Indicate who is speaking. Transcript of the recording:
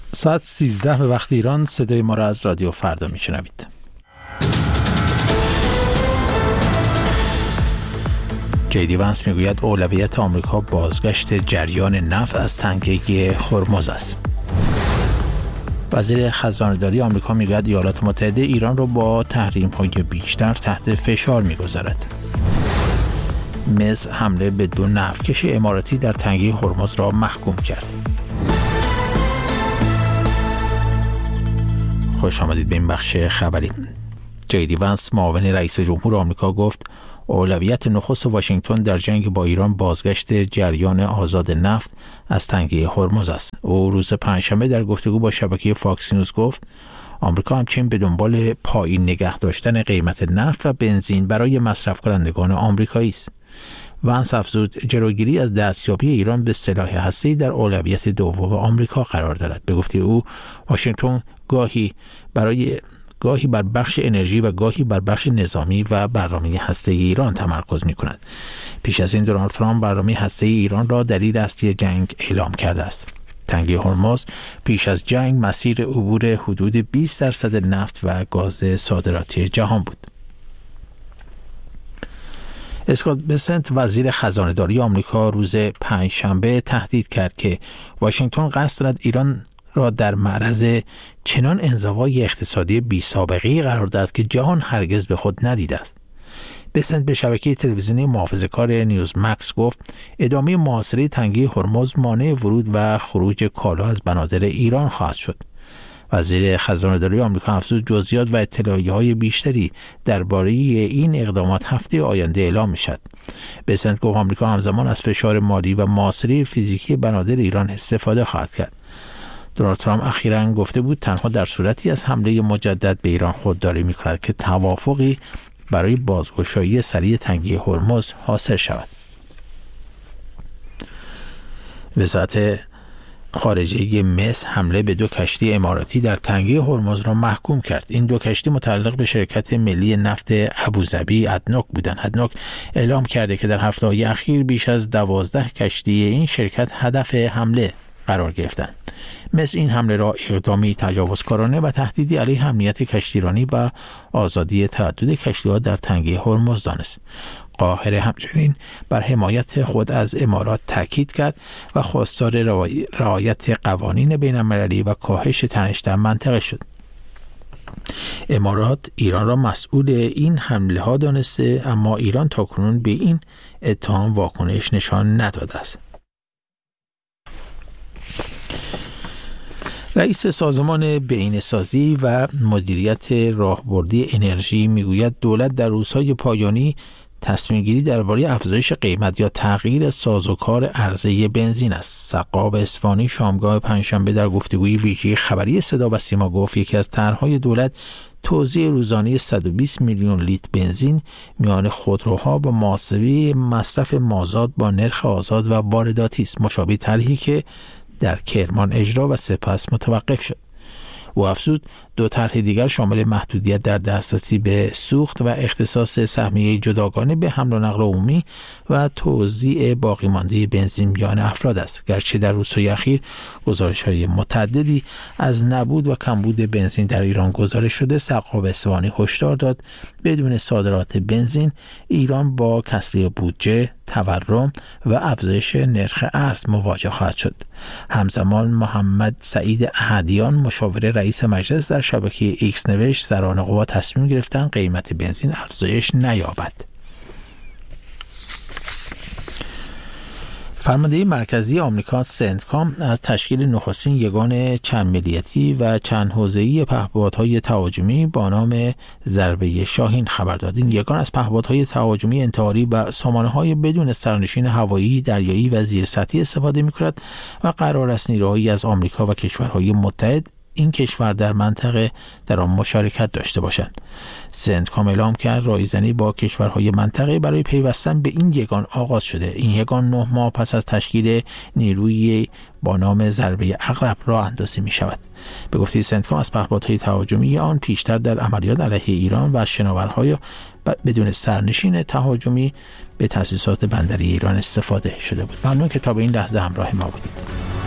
Speaker 1: ساعت 13 به وقت ایران. صدای ما را از رادیو فردا میشنوید. جیدی وانس میگوید اولویت آمریکا بازگشت جریان نفت از تنگه هرمز است. وزیر خزانه‌داری آمریکا میگوید ایالات متحده ایران را با تحریم‌های بیشتر تحت فشار میگذارد. مصر حمله به 2 نفتکش اماراتی در تنگه هرمز را محکوم کرد. خوش آمدید به این بخش خبری. جیدی وانس معاون رئیس جمهور آمریکا گفت اولویت نخست واشنگتن در جنگ با ایران بازگشت جریان آزاد نفت از تنگه هرمز است. او روز پنجشنبه در گفتگو با شبکه فاکس نیوز گفت آمریکا همچنین به دنبال پایین نگه داشتن قیمت نفت و بنزین برای مصرف کنندگان آمریکایی است. وانس افزود جلوگیری از دستیابی ایران به سلاح هسته‌ای در اولویت دوم آمریکا قرار دارد. به گفته او واشنگتن گاهی بر بخش انرژی و گاهی بر بخش نظامی و برنامه هسته‌ای ایران تمرکز می‌کند. پیش از این دونالد ترامپ برنامه هسته‌ای ایران را دلیل اصلی جنگ اعلام کرده است. تنگه هرمز پیش از جنگ مسیر عبور حدود 20% نفت و گاز صادراتی جهان بود. اسکات بسنت وزیر خزانه‌داری آمریکا روز پنجشنبه تهدید کرد که واشنگتن قصد دارد ایران را در معرض چنان انزوای اقتصادی بی‌سابقه‌ای قرار دهد که جهان هرگز به خود ندیده است. بسنت به شبکه تلویزیونی محافظه‌کار نیوز مکس گفت ادامه محاصره تنگه هرمز مانع ورود و خروج کالا از بنادر ایران خواهد شد. وزیر خزانه‌داری آمریکا افزود جزئیات و اطلاعیه‌های بیشتری درباره این اقدامات هفته آینده اعلام می‌شود. بسنت گفت آمریکا همزمان از فشار مالی و محاصره فیزیکی بنادر ایران استفاده خواهد کرد. دونالد ترامپ اخیراً گفته بود تنها در صورتی از حمله مجدد به ایران خودداری می‌کند که توافقی برای بازگشایی سریع تنگه هرمز حاصل شود. وزارت خارجه مصر حمله به 2 کشتی اماراتی در تنگه هرمز را محکوم کرد. این 2 کشتی متعلق به شرکت ملی نفت ابوظبی ادنوک بودند. ادنوک اعلام کرده که در هفته‌های اخیر بیش از 12 کشتی این شرکت هدف حمله قرار گرفتند. مصر این حمله را اقدامی تجاوزکارانه و تهدیدی علیه امنیت کشتیرانی و آزادی تردد کشتی‌ها در تنگه هرمز دانست. قاهره همچنین بر حمایت خود از امارات تاکید کرد و خواستار رعایت قوانین بین‌المللی و کاهش تنش در منطقه شد. امارات ایران را مسئول این حمله ها دانسته، اما ایران تاکنون به این اتهام واکنش نشان نداده است. رئیس سازمان بهینه‌سازی و مدیریت راهبردی انرژی میگوید دولت در روزهای پایانی تصمیم گیری درباره افزایش قیمت یا تغییر سازوکار عرضه بنزین است. سقا اصفهانی شامگاه پنجشنبه در گفتگوی ویژه خبری صدا و سیما گفت یکی از طرح‌های دولت توزیع روزانه 120 میلیون لیتر بنزین میان خودروها با محاسبه مصرف مازاد با نرخ آزاد و وارداتی است، مشابه طرحی که در کرمان اجرا و سپس متوقف شد. او افزود 2 طرح دیگر شامل محدودیت در دسترسی به سوخت و اختصاص سهمیه جداگانه به حمل و نقل عمومی و توزیع باقی مانده بنزین میان افراد است. گرچه در روزهای اخیر گزارش‌های متعددی از نبود و کمبود بنزین در ایران گزارش شده، سقا اصفهانی هشدار داد بدون صادرات بنزین ایران با کسری بودجه، تورم و افزایش نرخ ارز مواجه خواهد شد. همزمان محمد سعید احدیان مشاور رئیس مجلس در شبکه ایکس نوشت سران قوا تصمیم گرفتن قیمت بنزین افزایش نیابد. فرمانده مرکزی آمریکا سنتکام از تشکیل نخستین یگان چند ملیتی و چند حوزه‌ای پهپادهای تهاجمی با نام ضربه شاهین خبر داد. این یگان از پهپادهای تهاجمی انتحاری و سامانه‌های بدون سرنشین هوایی، دریایی و زیرسطحی استفاده می‌کند و قرار است نیروهایی از آمریکا و کشورهای متحد این کشور در منطقه در آن مشارکت داشته باشند. سنتکام اعلام کرد رایزنی با کشورهای منطقه برای پیوستن به این یگان آغاز شده. این یگان 9 ماه پس از تشکیل نیروی با نام ضربه عقرب راه اندازی می شود. به گفته سنتکام از پهپادهای تهاجمی آن پیشتر در عملیات علیه ایران و از شناورهای بدون سرنشین تهاجمی به تأسیسات بندری ایران استفاده شده بود. ممنون که تا به این لحظه همراه ما بودید.